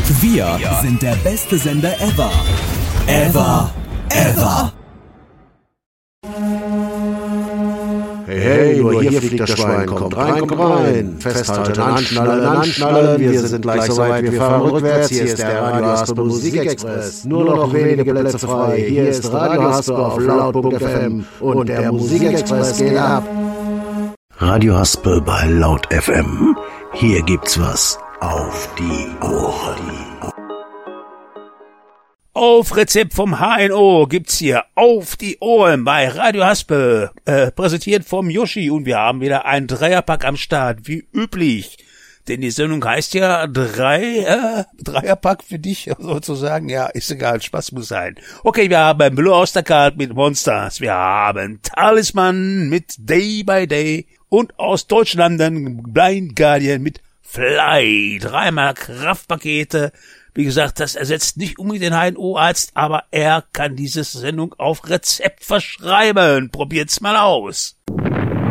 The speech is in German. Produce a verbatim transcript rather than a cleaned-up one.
Wir sind der beste Sender ever. Ever. Ever. Hey, hey, nur hier fliegt das Schwein, kommt rein, kommt rein. Festhalten, anschnallen, anschnallen, wir sind gleich soweit, wir fahren rückwärts. Hier ist der Radio Haspel Musikexpress. Nur noch wenige Plätze frei. Hier ist Radio Haspel auf laut Punkt F M und der Musikexpress geht ab. Radio Haspel bei Laut F M. Hier gibt's was auf die Ohren. Auf Rezept vom H N O gibt's hier auf die Ohren bei Radio Haspel, äh, präsentiert vom Yoshi, und wir haben wieder ein Dreierpack am Start, wie üblich. Denn die Sendung heißt ja drei, äh, Dreierpack für dich, sozusagen. Ja, ist egal, Spaß muss sein. Okay, wir haben Blue Ostercard mit Monsters, wir haben Talisman mit Day by Day und aus Deutschland dann Blind Guardian mit Fly. Dreimal Kraftpakete. Wie gesagt, das ersetzt nicht unbedingt den H N O-Arzt, aber er kann diese Sendung auf Rezept verschreiben. Probiert's mal aus.